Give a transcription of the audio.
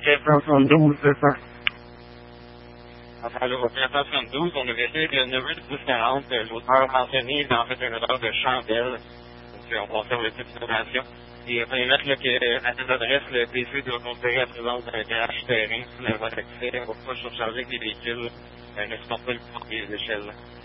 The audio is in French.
472, c'est ça. Enfin, là, au 472, on a vérifié que le numéro de 1040, l'auteur mentionné, en fait, une erreur de chandelle. Donc, on conserve le type d'innovation. Et on peut mettre là, que, à cette adresse, le PC doit considérer la présence d'un garage terrain sous la voie d'accès. On ne va pas surcharger que les véhicules ne sont pas le des échelles.